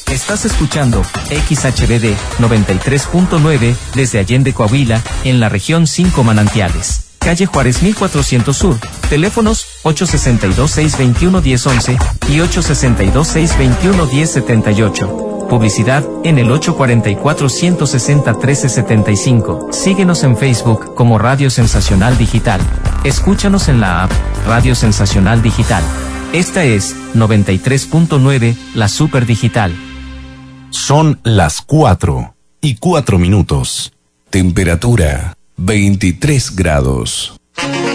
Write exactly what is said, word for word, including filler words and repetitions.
Estás escuchando X H B D noventa y tres punto nueve desde Allende, Coahuila, en la región cinco Manantiales. Calle Juárez mil cuatrocientos Sur. Teléfonos ocho seis dos, seis dos uno, uno cero once y ocho seis dos, seis dos uno, uno cero siete ocho. Publicidad en el ocho cuatro cuatro, uno seis cero, uno tres siete cinco. Síguenos en Facebook como Radio Sensacional Digital. Escúchanos en la app Radio Sensacional Digital. Esta es noventa y tres punto nueve, la Super Digital. Son las cuatro y cuatro minutos. Temperatura veintitrés grados.